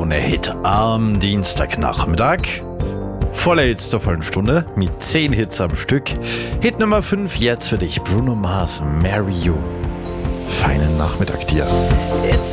Krone Hit am Dienstagnachmittag. Voller Hits zur vollen Stunde mit 10 Hits am Stück. Hit Nummer 5 jetzt für dich, Bruno Mars, Marry You. Feinen Nachmittag dir. It's